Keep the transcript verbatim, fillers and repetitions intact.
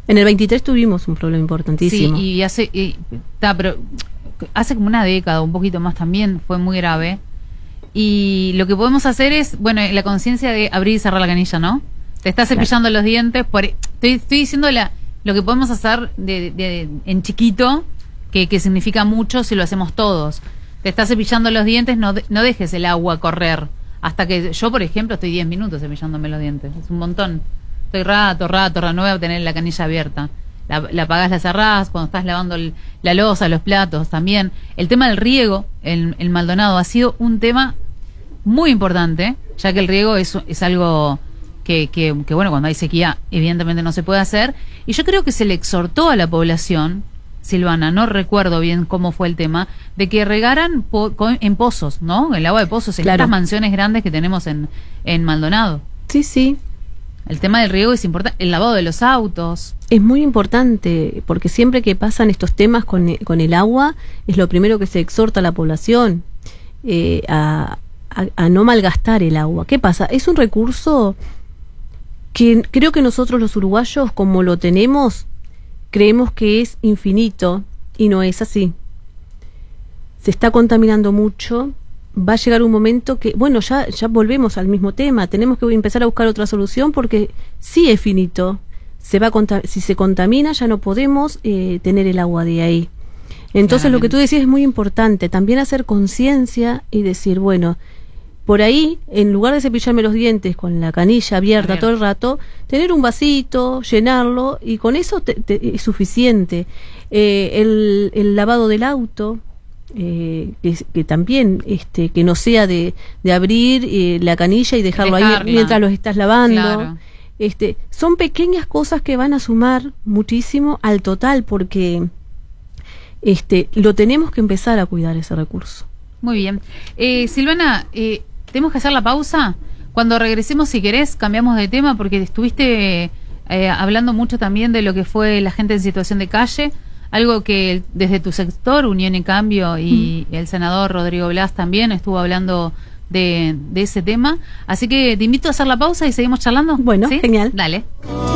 En el veintitrés tuvimos un problema importantísimo. Sí, y hace, y, ta, pero hace como una década, un poquito más también, fue muy grave. Y lo que podemos hacer es, bueno, la conciencia de abrir y cerrar la canilla, ¿no? Te estás cepillando los dientes, por, estoy, estoy diciendo la, lo que podemos hacer de, de, de, en chiquito, que, que significa mucho si lo hacemos todos. Te estás cepillando los dientes, no, no dejes el agua correr. Hasta que yo, por ejemplo, estoy diez minutos cepillándome los dientes. Es un montón. Estoy rato, rato, rato, no voy a tener la canilla abierta. La, la apagás, la cerrás, cuando estás lavando el, la loza, los platos también. El tema del riego en, en Maldonado ha sido un tema muy importante, ya que el riego es, es algo que, que, que, bueno, cuando hay sequía, evidentemente no se puede hacer. Y yo creo que se le exhortó a la población, Silvana, no recuerdo bien cómo fue el tema, de que regaran po en pozos, ¿no? El agua de pozos, en claro. estas mansiones grandes que tenemos en, en Maldonado. Sí, sí. El tema del riego es importante, el lavado de los autos. Es muy importante, porque siempre que pasan estos temas con, con el agua, es lo primero que se exhorta a la población, eh, a, a, a no malgastar el agua. ¿Qué pasa? Es un recurso que creo que nosotros los uruguayos, como lo tenemos, creemos que es infinito, y no es así. Se está contaminando mucho. Va a llegar un momento que, bueno, ya, ya volvemos al mismo tema, tenemos que empezar a buscar otra solución porque sí es finito, se va a si se contamina ya no podemos eh, tener el agua de ahí. Entonces Claramente. Lo que tú decías es muy importante, también hacer conciencia y decir, bueno, por ahí, en lugar de cepillarme los dientes con la canilla abierta todo el rato, tener un vasito, llenarlo, y con eso te, te, es suficiente. Eh, el, el lavado del auto, Eh, que, que también este que no sea de, de abrir eh, la canilla y dejarlo Dejarla. ahí mientras los estás lavando. Claro. Este, son pequeñas cosas que van a sumar muchísimo al total, porque este lo tenemos que empezar a cuidar ese recurso. Muy bien. Eh, Silvana, eh, tenemos que hacer la pausa. Cuando regresemos, si querés, cambiamos de tema, porque estuviste eh, hablando mucho también de lo que fue la gente en situación de calle. Algo que desde tu sector, Unión y Cambio, y mm. el senador Rodrigo Blas también estuvo hablando de, de ese tema. Así que te invito a hacer la pausa y seguimos charlando. Bueno, ¿sí? Genial. Dale.